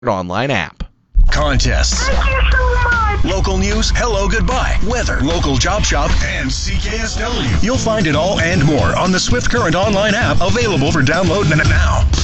Online app. Contests. Thank you so much. Local news, hello, goodbye, weather, local job shop, and CKSW. You'll find it all and more on the Swift Current online app, available for download now.